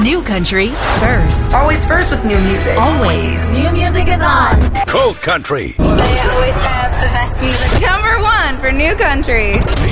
New country first. Always first with new music. Always. New music is on. Cold country. They always have the best music. #1 for new country.